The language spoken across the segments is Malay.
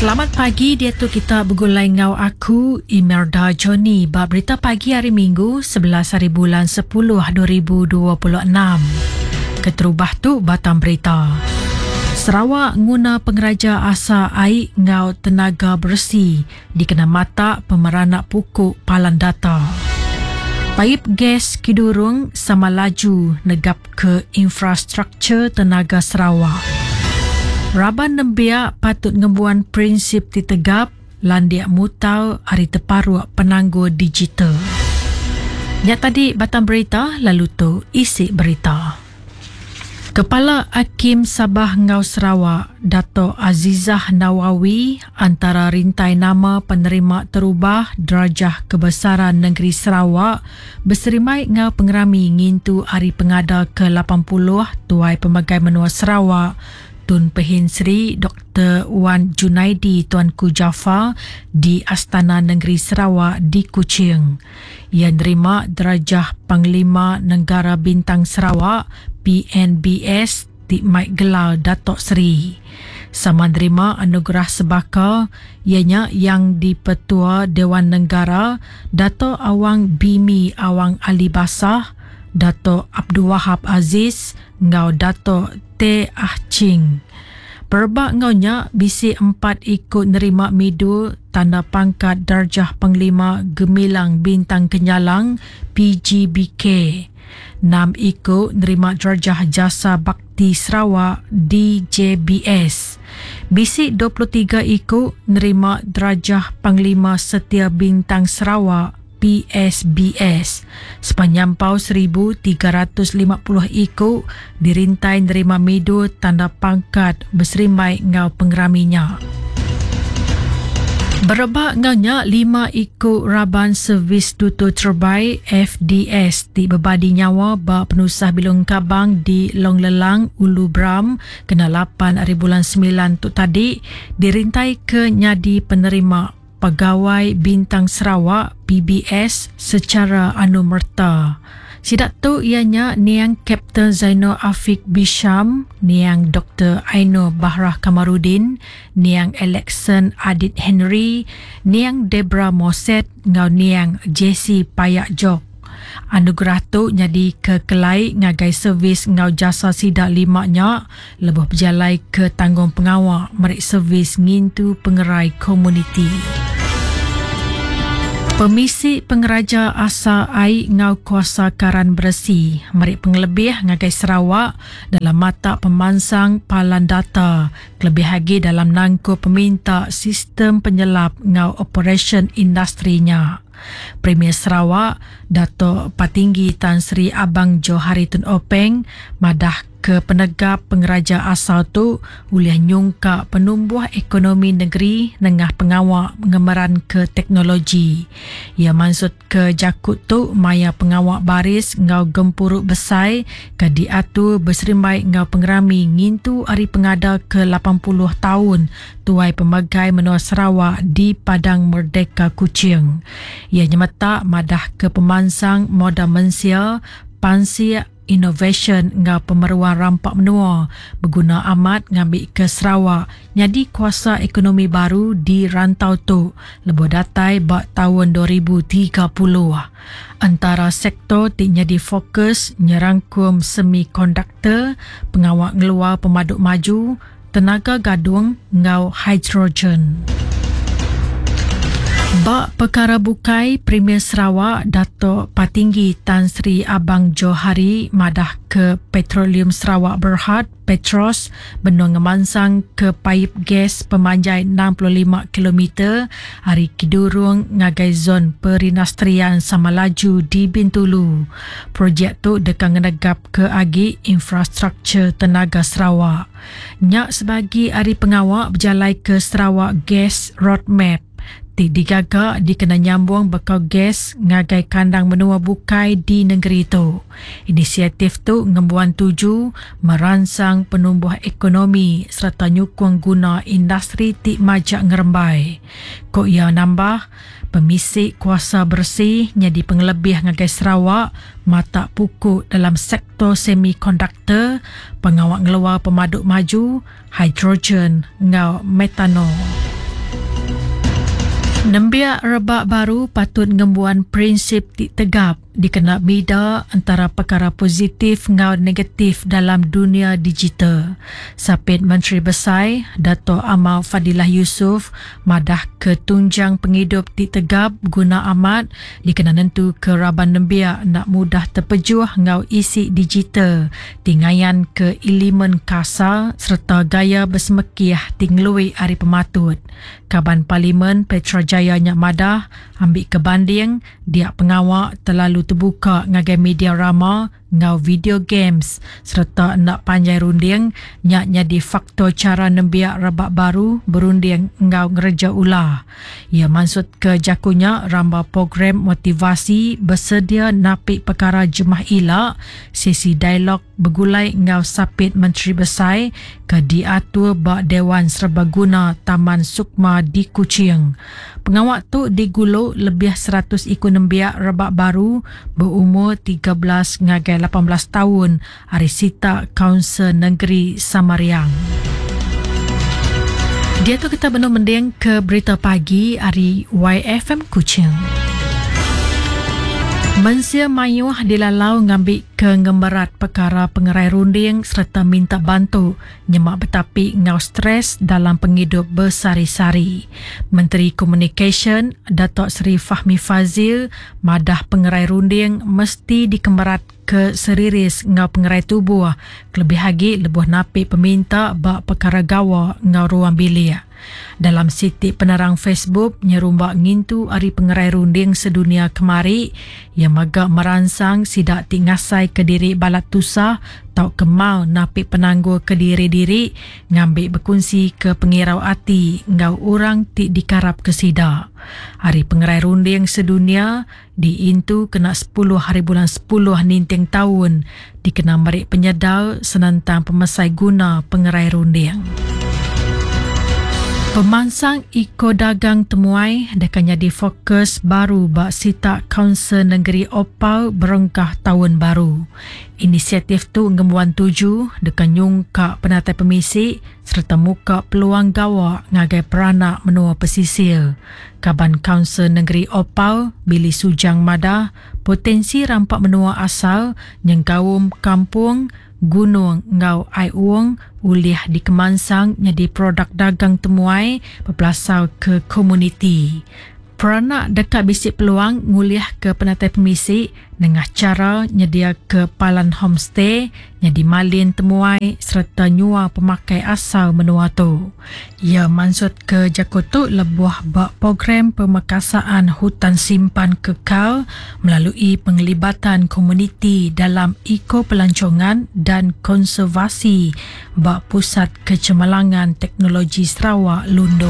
Selamat pagi, dia tu kita bergulai ngau aku Imelda Johnny bab berita pagi hari Minggu 11 hari bulan 10 2026. Keterubah tu batang berita. Sarawak nguna pengeraja asa air ngau tenaga bersih dikena mata pemeranak pokok palan data. Paip gas Kidurung sama laju negap ke infrastruktur tenaga Sarawak. Raban Nembiak patut ngembuan prinsip ditegap landiak mutau hari terparuh penangguh digital. Yang tadi batang berita, lalu tu isi berita. Kepala Hakim Sabah Ngau Sarawak, Dato' Azizah Nawawi antara rintai nama penerima terubah Darjah Kebesaran Negeri Sarawak berserimai ngau pengerami ngintu hari pengada ke-80 Tuai Pemagai Menua Sarawak Tun Pehin Sri Dr. Wan Junaidi Tuanku Jaafar di Astana Negeri Sarawak di Kuching. Ia nerima derajah Panglima Negara Bintang Sarawak PNBS di Mike Gelar Datuk Seri. Sama nerima anugerah sebaka ianya yang di-Petua Dewan Negara Dato' Awang Bimi Awang Ali Basah, Dato' Abdul Wahab Aziz ngau Dato' Teh Ah Ching. Perbak ngaunya bisi 4 ikut nerima midu tanda pangkat darjah Panglima Gemilang Bintang Kenyalang PGBK. 6 ikut nerima darjah Jasa Bakti Sarawak DJBS. Bisi 23 ikut nerima darjah Panglima Setia Bintang Sarawak PSBS. Sepanyampau 1,350 ikut dirintai nerima midu tanda pangkat berserimai ngau pengeraminya. Berebak ngaunya 5 ikut Raban Servis Duto Terbaik FDS di Bebadi Nyawa bak penusah Bilung Kabang di Long Lelang Ulu Bram kena 8 hari bulan 9 tu tadi dirintai ke nyadi penerima Pegawai Bintang Sarawak PBS secara anumerta. Sidak tu ianya Niang Kapten Zainul Afiq Bisham, Niang Dr. Aino Bahrah Kamarudin, Niang Alexan Adit Henry, Niang Debra Moset, ngau Niang JC Payak Jok. Anugerah tu nyadi ke kelai ngagai servis ngau jasa sidak 5 nya lebuh berjalai ke tanggung pengawal merik servis ngintu pengerai komuniti. Pemisi pengeraja asa air ngau kuasa karan bersih merik pengelebih ngagai Sarawak dalam mata pemansang palan data kelebih lagi dalam nangku peminta sistem penyelap ngau operation industrinya. Premier Sarawak Dato' Patinggi Tan Sri Abang Johari Tun Openg madah ke penegap pengeraja asal tu uliah nyungka penumbuh ekonomi negeri nengah pengawak ngemeran ke teknologi. Ia maksud ke jakut tu maya pengawak baris ngau gempuruk besai ke diatu berserimbai ngau pengerami ngintu hari pengada ke 80 tahun Tuai Pemagai Menua Sarawak di Padang Merdeka Kuching. Ia nyemeta madah ke pemansang moda mensia Pansia Innovation ngau pemeruan rampak menua berguna amat ngambil ke Sarawak nyadi kuasa ekonomi baru di rantau tu lebuh datai bak tahun 2030. Antara sektor tik nyadi fokus nyerangkum semikonduktor, pengawak ngeluar pemaduk maju, tenaga gadung ngau hidrogen. Bak perkara bukai Premier Sarawak Dato' Patinggi Tan Sri Abang Johari madah ke Petroleum Sarawak Berhad Petros benua ngemansang ke paip gas pemanjai 65 km hari Kidurung ngagai zon perinastrian sama laju di Bintulu. Projek tu dekang negap ke agi infrastruktur tenaga Sarawak. Nyak sebagi hari pengawak berjalai ke Sarawak Gas Roadmap. Tik digaga dikena nyambung bakal gas ngagai kandang menua bukai di negeri itu. Inisiatif tu ngembuan tuju merangsang penumbuh ekonomi serta nyukung guna industri tik majak ngerembai. Kok ia nambah, pemisik kuasa bersih nyadi pengelebih ngagai Sarawak mata pukuk dalam sektor semikonduktor, pengawak ngeluar pemaduk maju, hidrogen ngau metanol. Nembiak rebak baru patut ngembuan prinsip tegap dikena bida antara perkara positif ngau negatif dalam dunia digital. Sapit Menteri Besar Dato' Amal Fadilah Yusof madah ketunjang penghidup tegap guna amat dikena nentu ke raban nembiak nak mudah terpejuah ngau isi digital tingayan ke elemen kasar serta gaya bersemekiah tinglui hari pematut. Kaban Parlimen Petra Jaya Nyak Madah ambil kebanding dia pengawak terlalu terbuka ngagai media rama ngau video games serta nak panjai runding nyaknya di faktor cara nembiak rebak baru berunding ngau ngereja ulah. Ia maksud ke jakunya ramba program motivasi bersedia napik perkara jemah ilak sesi dialog bergulai ngau sapit Menteri Besar ke diatur bak Dewan Serbaguna Taman Sukma di Kuching. Pengawak tu digulung lebih 100 ikut nembiak rebak baru berumur 13 ngagai 18 tahun hari sita Kaunsil Negeri Samariang. Dia tu kita benar mending ke berita pagi hari YFM Kuching. Mensia mayuh dilalau ngambil kengemberat perkara pengerai runding serta minta bantu nyemak betapi ngau stres dalam penghidup bersari-sari. Menteri Communication Datuk Seri Fahmi Fazil madah pengerai runding mesti dikemberat ke seriris ngau pengerai tubuh kelebih lagi lebuh napik peminta bak perkara gawa ngau ruang bilik. Dalam sitik penerang Facebook nyerumbak ngintu hari pengerai runding sedunia kemari yang magak merangsang sidak tingasai ke diri balat tusah tau kemau napik penangguh ke diri-diri ngambil berkongsi ke pengirau hati ngau orang tik dikarap ke sidak. Hari pengerai runding sedunia diintu kena 10 hari bulan 10 ninting tahun dikena merik penyedal senantang pemesai guna pengerai runding. Pemansang Iko Dagang Temuai dekanya difokus baru bak sita Kaunsil Negeri Opal berengkah tahun baru. Inisiatif tu ngembuan 7 dekan nyungkak penatai pemisik serta muka peluang gawa ngagai peranak menua pesisir. Kaban Kaunsil Negeri Opal Billy Sujang madah potensi rampak menua asal nyengkawum kampung gunung ngau ai uang uliah di Kemansang jadi produk dagang Temuai berpelasau ke komuniti. Peranak dekat bisik peluang nguliah ke penatai pemisik dengan cara nyedia ke palan homestay jadi malin Temuai serta nyua pemakai asal menua tu. Ia maksud ke Jakotu lebuah bak program pemekasaan hutan simpan kekal melalui penglibatan komuniti dalam ekopelancongan dan konservasi bak Pusat Kecemerlangan Teknologi Sarawak Lundo.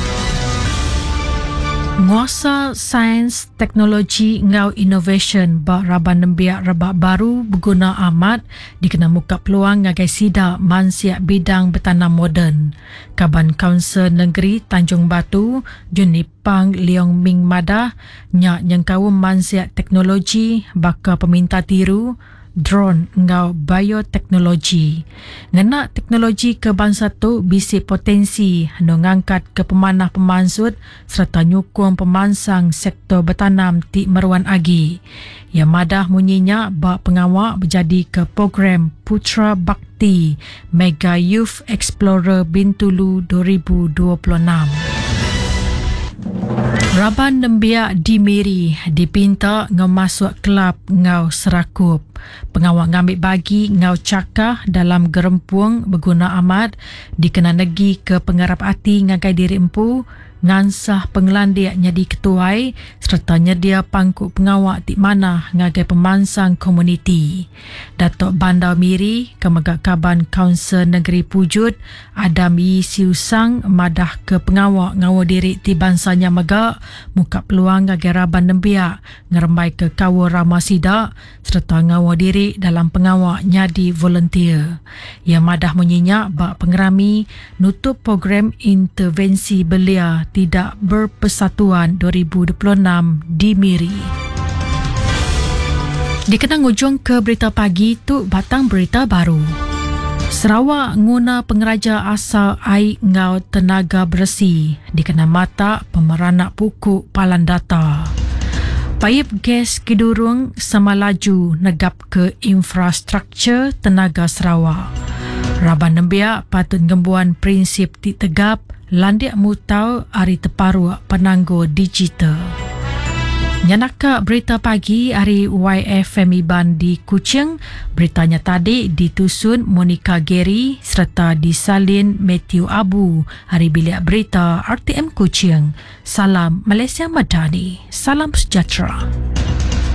Nguasa Sains Teknologi ngau Innovation bak raban nembiak rebak baru berguna amat dikena muka peluang ngagai sida mansiak bidang bertanam moden. Kaban Kaunsil Negeri Tanjung Batu Jun Pang Leong Ming madah nyak nyengkawum mansiak teknologi baka peminta tiru drone ngau bioteknologi. Ngena teknologi ke bangsa tu bisi potensi no ngangkat ke pemanah pemansud serta nyukung pemansang sektor bertanam ti meruan agi. Ia madah munyinya bak pengawak berjadi ke program Putra Bakti Mega Youth Explorer Bintulu 2026. Raban nembiak di Miri dipinta ngemasuk kelab ngau Serakup. Pengawak ngambil bagi ngau cakah dalam gerempuang berguna amat dikena negi ke pengarap hati ngagai diri empu ngansah pengelandiak nyadi ketuai serta nyedia pangkuk pengawak di mana ngagai pemansang komuniti. Datuk Bandar Miri Kemegak Kaban Kaunsil Negeri Pujut Adam Yi Siu Sang madah ke pengawak ngawa diri di bansanya megak muka peluang ngagai raban nembiak ngerembai ke kawa ramah sidak serta ngawa diri dalam pengawak nyadi volunteer. Ia madah menyenyak bak pengerami nutup program intervensi belia tidak berpersatuan 2026 di Miri. Dikenang ujung ke berita pagi tu batang berita baru. Sarawak guna pengeraja asal air ngau tenaga bersih dikena mata pemeranak pokok palan data. Paip gas Kidurung sama laju negap ke infrastruktur tenaga Sarawak. Raban Nembiak patut gembuan prinsip ditegap landiak mutau hari terparu penangguh digital. Nyanaka berita pagi hari YFM Iban di Kuching. Beritanya tadi ditusun Monica Gary serta disalin Matthew Abu hari bilik berita RTM Kuching. Salam Malaysia Madani. Salam sejahtera.